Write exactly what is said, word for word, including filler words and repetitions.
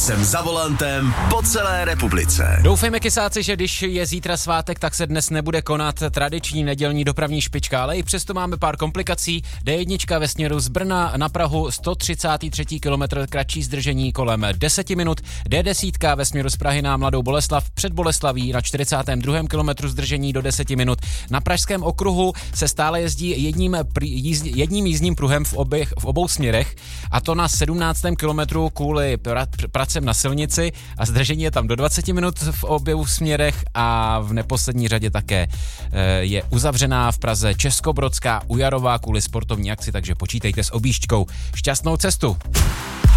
jsem za volantem po celé republice. Doufejme, kysáci, že když je zítra svátek, tak se dnes nebude konat tradiční nedělní dopravní špička, ale i přesto máme pár komplikací. D jedna ve směru z Brna na Prahu sto třicátý třetí kilometr, kratší zdržení kolem deset minut. D deset ve směru z Prahy na Mladou Boleslav před Boleslaví na čtyřicátém druhém kilometru zdržení do deset minut. Na pražském okruhu se stále jezdí jedním, jízd, jedním jízdním pruhem v, obě, v obou směrech, a to na sedmnáctém kilometru kvůli pra, pracem na silnici, a zdržení je tam do dvacet minut v obou směrech, a v neposlední řadě také je uzavřená v Praze Českobrodská u Jarova kvůli sportovní akci, takže počítejte s objížďkou. Šťastnou cestu!